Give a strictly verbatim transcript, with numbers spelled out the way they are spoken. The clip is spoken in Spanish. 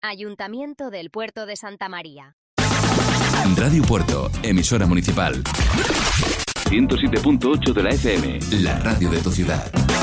Ayuntamiento del Puerto de Santa María. Radio Puerto, emisora municipal. ciento siete punto ocho de la F M, la radio de tu ciudad.